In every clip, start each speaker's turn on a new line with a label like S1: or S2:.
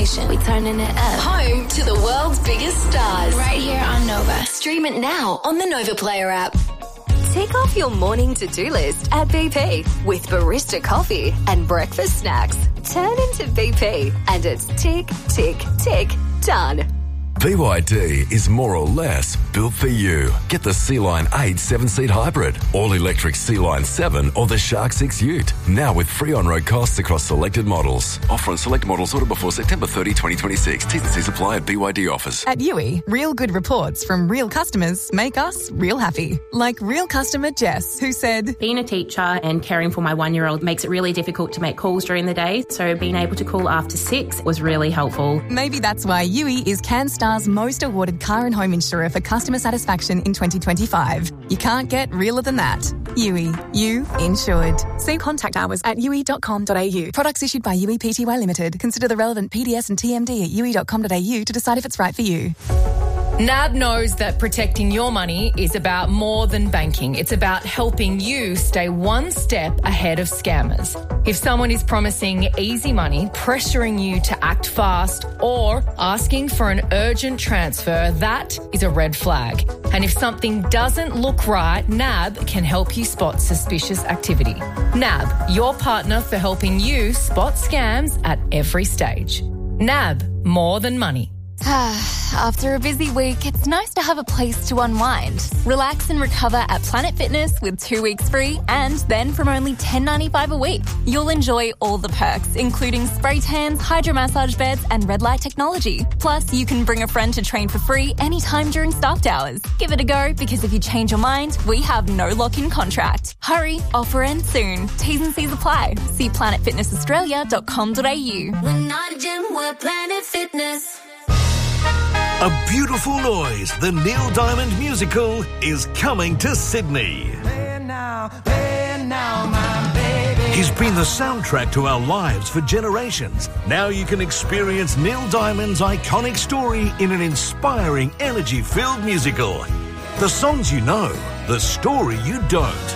S1: station. We turning it up.
S2: Home to the world's biggest stars.
S1: Right here on Nova.
S2: Stream it now on the Nova Player app.
S3: Tick off your morning to-do list at BP with barista coffee and breakfast snacks. Turn into BP and it's tick, tick, tick, done.
S4: BYD is more or less built for you. Get the Sea-Line 8 7-seat hybrid, all-electric Sea-Line 7 or the Shark 6 Ute. Now with free on-road costs across selected models. Offer on select models ordered before September 30, 2026. T's and C's apply at BYD offers.
S5: At Yui, real good reports from real customers make us real happy. Like real customer Jess, who said,
S6: being a teacher and caring for my 1-year-old makes it really difficult to make calls during the day, so being able to call after 6 was really helpful.
S5: Maybe that's why Yui is CanStar's most awarded car and home insurer for customer satisfaction in 2025. You can't get realer than that. Yui, you insured. See contact hours at yui.com.au. Products issued by Yui Pty Limited. Consider the relevant PDS and TMD at yui.com.au to decide if it's right for you.
S7: NAB knows that protecting your money is about more than banking. It's about helping you stay one step ahead of scammers. If someone is promising easy money, pressuring you to act fast, or asking for an urgent transfer, that is a red flag. And if something doesn't look right, NAB can help you spot suspicious activity. NAB, your partner for helping you spot scams at every stage. NAB, more than money.
S8: After a busy week, it's nice to have a place to unwind. Relax and recover at Planet Fitness with 2 weeks free, and then from only $10.95 a week. You'll enjoy all the perks, including spray tans, hydromassage beds, and red light technology. Plus, you can bring a friend to train for free anytime during staffed hours. Give it a go, because if you change your mind, we have no lock-in contract. Hurry, offer ends soon. T's and C's apply. See planetfitnessaustralia.com.au.
S9: We're not a gym, we're Planet Fitness.
S10: A beautiful noise, the Neil Diamond musical, is coming to Sydney.
S11: Play now, my baby.
S10: He's been the soundtrack to our lives for generations. Now you can experience Neil Diamond's iconic story in an inspiring, energy-filled musical. The songs you know, the story you don't.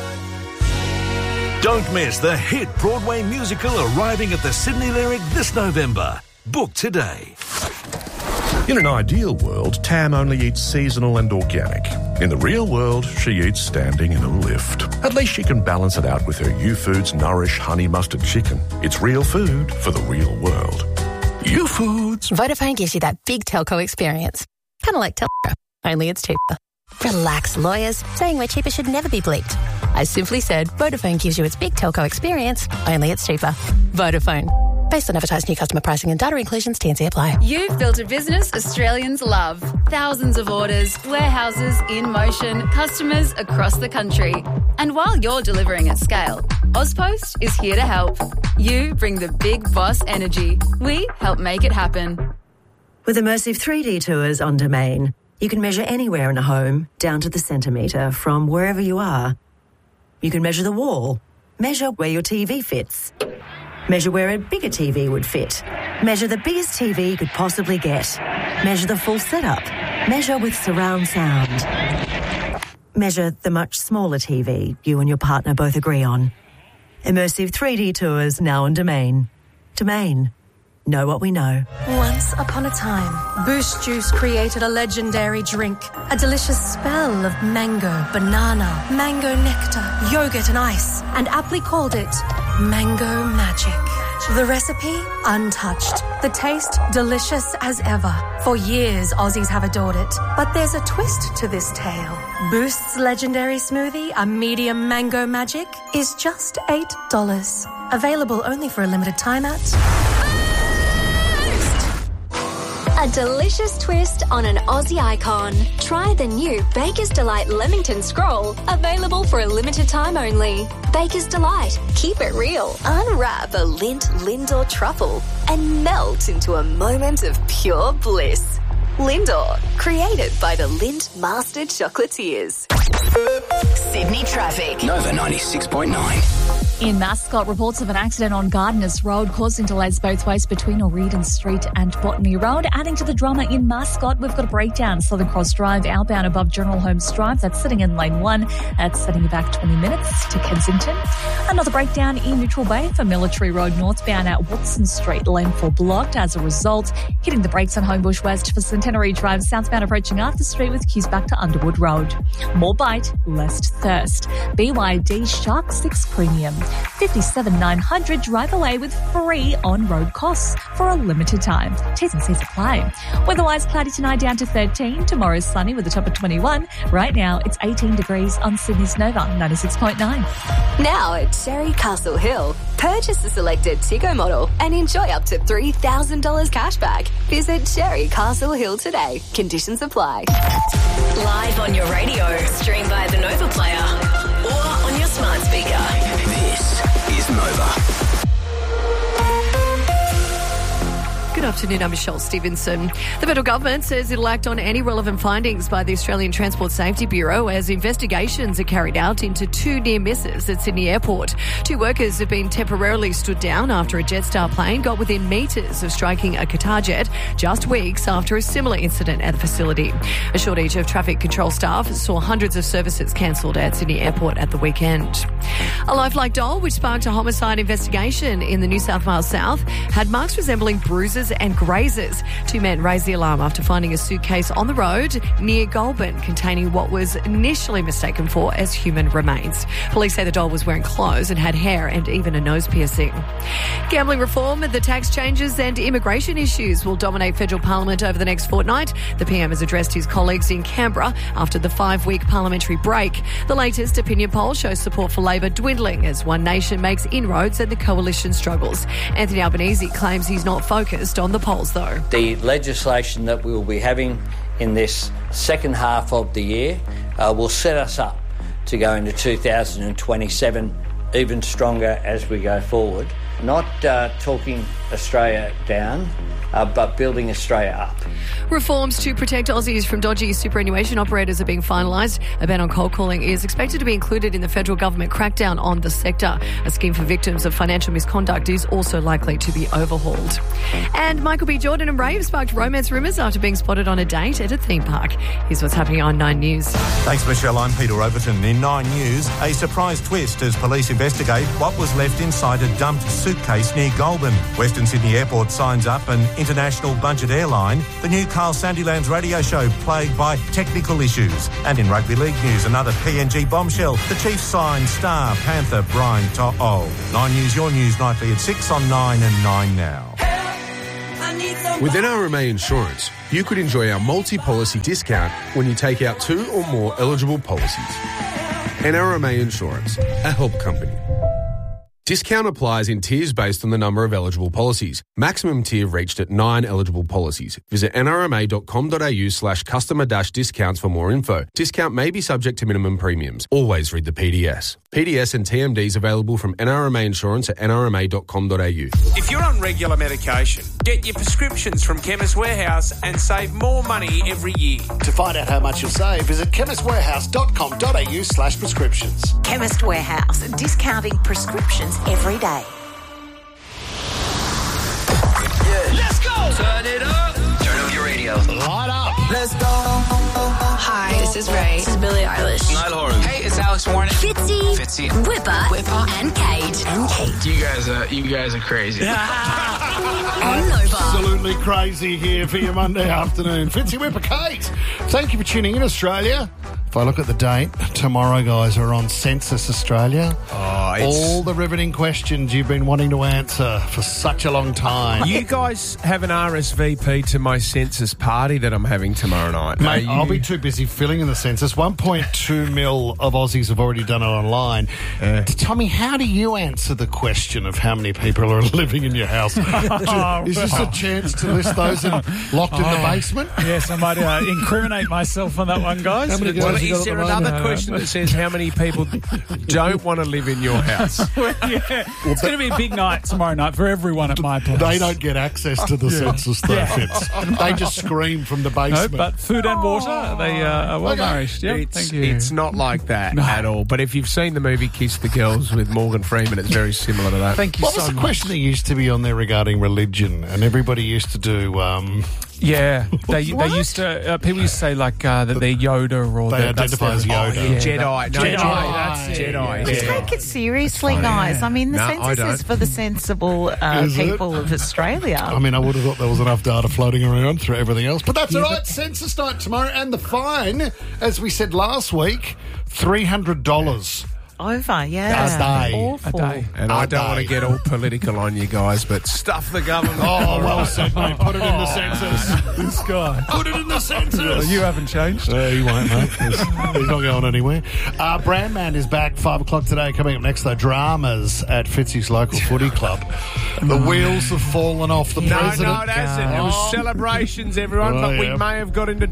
S10: Don't miss the hit Broadway musical arriving at the Sydney Lyric this November. Book today.
S12: In an ideal world, Tam only eats seasonal and organic. In the real world, she eats standing in a lift. At least she can balance it out with her U-Foods Nourish Honey Mustard Chicken. It's real food for the real world. U-Foods.
S13: Vodafone gives you that big telco experience. Kind of like Telco, only it's cheaper. Relax, lawyers. Saying we're cheaper should never be bleeped. I simply said Vodafone gives you its big telco experience, only it's cheaper. Vodafone. Based on advertised new customer pricing and data inclusions, T&C apply.
S14: You've built a business Australians love. Thousands of orders, warehouses in motion, customers across the country. And while you're delivering at scale, Ozpost is here to help. You bring the big boss energy. We help make it happen.
S15: With immersive 3D tours on Domain, you can measure anywhere in a home, down to the centimetre, from wherever you are. You can measure the wall, measure where your TV fits, measure where a bigger TV would fit, measure the biggest TV you could possibly get, measure the full setup, measure with surround sound, measure the much smaller TV you and your partner both agree on. Immersive 3D tours now on Domain. Domain. Know what we know.
S16: Once upon a time, Boost Juice created a legendary drink. A delicious spell of mango, banana, mango nectar, yogurt and ice, and aptly called it Mango Magic. The recipe, untouched. The taste, delicious as ever. For years, Aussies have adored it. But there's a twist to this tale. Boost's legendary smoothie, a medium Mango Magic, is just $8. Available only for a limited time at...
S3: A delicious twist on an Aussie icon. Try the new Baker's Delight Leamington Scroll, available for a limited time only. Baker's Delight. Keep it real. Unwrap a Lindt Lindor truffle and melt into a moment of pure bliss. Lindor, created by the Lindt Master Chocolatiers.
S2: Sydney traffic.
S17: Nova 96.9. In Mascot, reports of an accident on Gardeners Road causing delays both ways between O'Riordan Street and Botany Road. Adding to the drama in Mascot, we've got a breakdown. Southern Cross Drive outbound above General Holmes Drive. That's sitting in lane 1. That's setting you back 20 minutes to Kensington. Another breakdown in Neutral Bay for Military Road northbound at Watson Street. Lane 4 blocked as a result. Hitting the brakes on Homebush West for Centenary Drive southbound approaching Arthur Street with queues back to Underwood Road. More bite, less thirst. BYD Shark 6 Premium. 57,900 drive away with free on-road costs for a limited time. T's and C's apply. Weatherwise cloudy tonight down to 13. Tomorrow's sunny with a top of 21. Right now it's 18 degrees on Sydney's Nova 96.9.
S2: Now at Sherry Castle Hill. Purchase the selected Tico model and enjoy up to $3,000 cash back. Visit Sherry Castle Hill today. Conditions apply. Live on your radio. Stream by the Nova Player or on your smart speaker.
S18: This is Nova.
S19: Good afternoon, I'm Michelle Stevenson. The federal government says it'll act on any relevant findings by the Australian Transport Safety Bureau as investigations are carried out into 2 near misses at Sydney Airport. 2 workers have been temporarily stood down after a Jetstar plane got within metres of striking a Qatar jet just weeks after a similar incident at the facility. A shortage of traffic control staff saw hundreds of services cancelled at Sydney Airport at the weekend. A lifelike doll, which sparked a homicide investigation in the New South Wales South, had marks resembling bruises and grazes. 2 men raised the alarm after finding a suitcase on the road near Goulburn containing what was initially mistaken for as human remains. Police say the doll was wearing clothes and had hair and even a nose piercing. Gambling reform, the tax changes and immigration issues will dominate federal parliament over the next fortnight. The PM has addressed his colleagues in Canberra after the 5-week parliamentary break. The latest opinion poll shows support for Labor dwindling as One Nation makes inroads and the coalition struggles. Anthony Albanese claims he's not focused on the polls, though.
S20: The legislation that we will be having in this second half of the year will set us up to go into 2027 even stronger as we go forward. Not talking Australia down, but building Australia up.
S19: Reforms to protect Aussies from dodgy superannuation operators are being finalised. A ban on cold calling is expected to be included in the federal government crackdown on the sector. A scheme for victims of financial misconduct is also likely to be overhauled. And Michael B. Jordan and Ray have sparked romance rumours after being spotted on a date at a theme park. Here's what's happening on 9 News.
S21: Thanks, Michelle. I'm Peter Overton. In 9 News, a surprise twist as police investigate what was left inside a dumped suitcase near Goulburn. Western Sydney Airport signs up an international budget airline. The new Carl Sandilands radio show plagued by technical issues. And in rugby league news, another PNG bombshell. The Chiefs sign star Panther Brian To'o. 9 News, your news nightly at 6 on 9 and 9 now.
S22: With NRMA Insurance, you could enjoy our multi-policy discount when you take out 2 or more eligible policies. NRMA Insurance, a help company. Discount applies in tiers based on the number of eligible policies. Maximum tier reached at 9 eligible policies. Visit nrma.com.au/customer-discounts for more info. Discount may be subject to minimum premiums. Always read the PDS. PDS and TMDs available from NRMA Insurance at nrma.com.au.
S23: If you're on regular medication, get your prescriptions from Chemist Warehouse and save more money every year.
S24: To find out how much you'll save, visit chemistwarehouse.com.au/prescriptions.
S25: Chemist Warehouse, discounting prescriptions every day.
S18: Let's go! Turn it up! Turn up your radio.
S24: Light up! Let's go!
S1: Hi, this is Ray. This is Billie Eilish.
S18: Niall Horan.
S26: Hey, it's Alex Warren.
S2: Fitzy, Whipper, and Cage.
S26: You guys are crazy.
S2: On Nova.
S24: Absolutely crazy here for your Monday afternoon. Fitzy, Whipper, Kate. Thank you for tuning in, Australia. If I look at the date, tomorrow, guys, are on Census Australia. All the riveting questions you've been wanting to answer for such a long time.
S27: You guys have an RSVP to my census party that I'm having tomorrow night.
S24: Mate, I'll be too busy filling in the census. 1.2 mil of Aussies have already done it online. Tell me, how do you answer the question of how many people are living in your house? Is this a chance to list those locked in the basement?
S28: Yes, I might incriminate myself on that one, guys.
S24: How many girls you got
S27: is
S24: at
S27: there
S24: the moment?
S27: another question that says how many people don't want to live in your house?
S4: It's going to be a big night tomorrow night for everyone at my place.
S24: They don't get access to the census, though, Fitz. They just scream from the basement.
S4: No, but food and water, they are well nourished. Yeah, thank you.
S27: It's not like that at all. But if you've seen the movie Kiss the Girls with Morgan Freeman, it's very similar to that.
S4: Thank you
S24: What
S4: so
S24: was the
S4: much.
S24: question that used to be on there regarding religion? And everybody used to do...
S4: Yeah, they used to. People used to say like that they're Yoda or
S24: They identify as Yoda.
S27: Jedi.
S4: Jedi. That's it.
S27: Jedi.
S4: Yeah.
S5: Take it seriously, guys. I mean, the census is for the sensible people of Australia.
S24: I mean, I would have thought there was enough data floating around through everything else. But that's all right. Census night tomorrow. And the fine, as we said last week, $300.
S5: Over, yeah.
S24: A day.
S5: Awful.
S4: A day.
S27: And I don't want to get all political on you guys, but stuff the government.
S24: Oh, well said, mate. Put it in the census.
S4: This guy.
S24: Put it in the census.
S4: You haven't changed.
S24: He won't, mate. He's not going anywhere. Brandman is back 5 o'clock today. Coming up next, though, dramas at Fitzy's local footy club. The wheels have fallen off the president.
S27: No, it hasn't. It was celebrations, everyone, but we may have got into